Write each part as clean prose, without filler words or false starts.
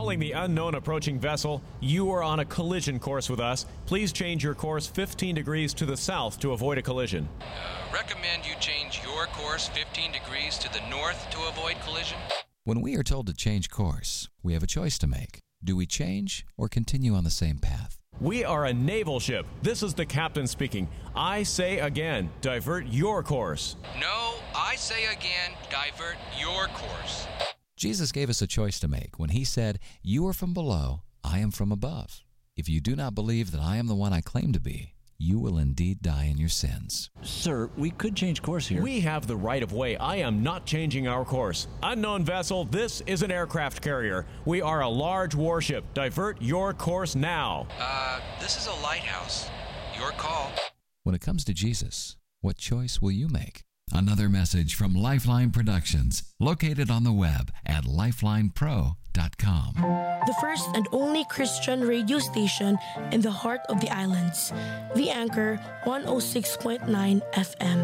Calling the unknown approaching vessel, you are on a collision course with us. Please change your course 15 degrees to the south to avoid a collision. Recommend you change your course 15 degrees to the north to avoid collision. When we are told to change course, we have a choice to make. Do we change or continue on the same path? We are a naval ship. This is the captain speaking. I say again, divert your course. No, I say again, divert your course. Jesus gave us a choice to make when he said, "You are from below, I am from above. If you do not believe that I am the one I claim to be, you will indeed die in your sins." Sir, we could change course here. We have the right of way. I am not changing our course. Unknown vessel, this is an aircraft carrier. We are a large warship. Divert your course now. This is a lighthouse. Your call. When it comes to Jesus, what choice will you make? Another message from Lifeline Productions, located on the web at lifelinepro.com. The first and only Christian radio station in the heart of the islands. The Anchor 106.9 FM.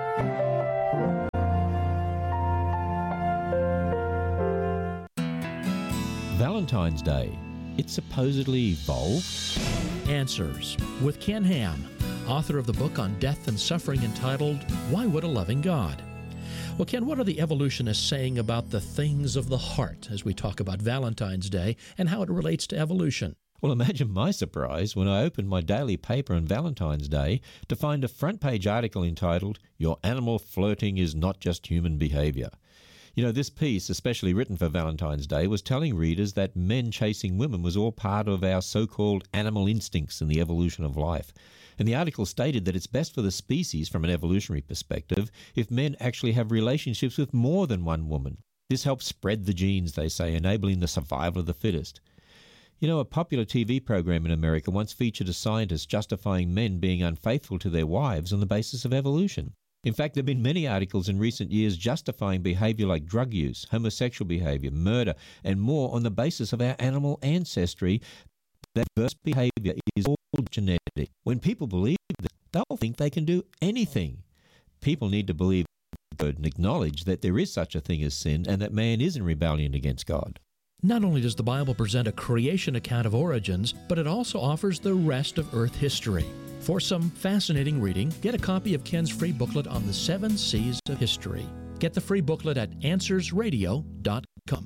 Valentine's Day. It supposedly evolved. Answers with Ken Ham, author of the book on death and suffering entitled, Why Would a Loving God? Well, Ken, what are the evolutionists saying about the things of the heart as we talk about Valentine's Day and how it relates to evolution? Well, imagine my surprise when I opened my daily paper on Valentine's Day to find a front-page article entitled, "Your Animal Flirting is Not Just Human Behavior." You know, this piece, especially written for Valentine's Day, was telling readers that men chasing women was all part of our so-called animal instincts in the evolution of life. And the article stated that it's best for the species from an evolutionary perspective if men actually have relationships with more than one woman. This helps spread the genes, they say, enabling the survival of the fittest. You know, a popular TV program in America once featured a scientist justifying men being unfaithful to their wives on the basis of evolution. In fact, there have been many articles in recent years justifying behavior like drug use, homosexual behavior, murder, and more on the basis of our animal ancestry. That adverse behavior is all genetic. When people believe this, they'll think they can do anything. People need to believe and acknowledge that there is such a thing as sin and that man is in rebellion against God. Not only does the Bible present a creation account of origins, but it also offers the rest of Earth history. For some fascinating reading, get a copy of Ken's free booklet on the 7 C's of history. Get the free booklet at AnswersRadio.com.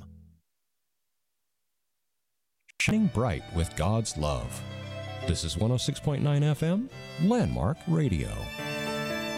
Shining bright with God's love. This is 106.9 FM, Landmark Radio.